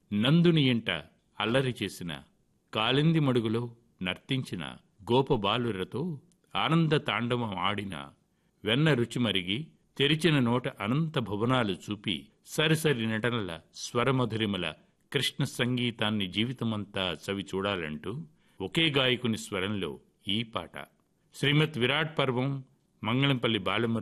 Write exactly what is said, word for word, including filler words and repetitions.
నందుని ఇంట అల్లరి చేసిన, కాలింది మడుగులో నర్తించిన గోపబాలురతో ఆనంద తాండవం ఆడిన, వెన్న రుచి మరిగి తెరిచిన నోట అనంత భువనాలు చూపి సరిసరి నటనల స్వరమధురిమల కృష్ణ సంగీతాన్ని జీవితమంతా చవి చూడాలంటూ ఒకే గాయకుని స్వరంలో ఈ పాట. శ్రీమద్ విరాట్ పర్వం మంగళంపల్లి బాలమురళి